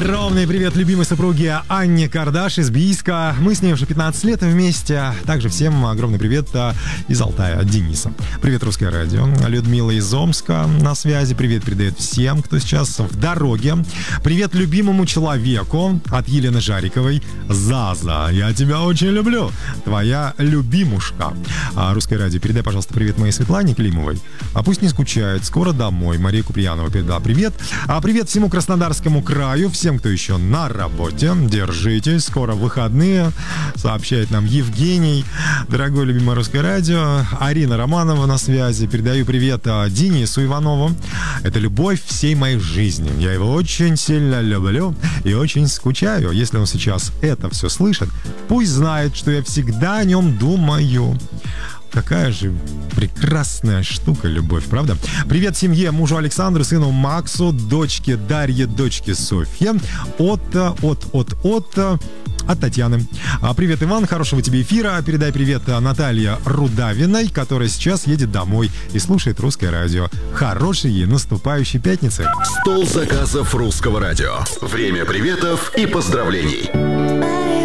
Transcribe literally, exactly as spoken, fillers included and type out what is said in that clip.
Огромный привет любимой супруге Анне Кардаш из Бийска. Мы с ней уже пятнадцать лет вместе. Также всем огромный привет из Алтая, от Дениса. Привет, Русское радио. Людмила из Омска на связи. Привет передает всем, кто сейчас в дороге. Привет любимому человеку от Елены Жариковой. Заза, я тебя очень люблю. Твоя любимушка. Русское радио, передай, пожалуйста, привет моей Светлане Климовой. А пусть не скучает. Скоро домой. Мария Куприянова передала привет. А привет всему Краснодарскому краю. Всем, кто еще на работе. Держитесь. Скоро выходные. Сообщает нам Евгений. Дорогое любимое Русское радио. Арина Романова на связи. Передаю привет Денису Иванову. Это любовь всей моей жизни. Я его очень сильно люблю и очень скучаю. Если он сейчас это все слышит, пусть знает, что я всегда о нем думаю. Какая же прекрасная штука любовь, правда? Привет семье, мужу Александру, сыну Максу, дочке Дарье, дочке Софье. От, от, от, от... От Татьяны. Привет, Иван, хорошего тебе эфира. Передай привет Наталье Рудавиной, которая сейчас едет домой и слушает Русское радио. Хорошей ей наступающей пятницы. Стол заказов Русского радио. Время приветов и поздравлений.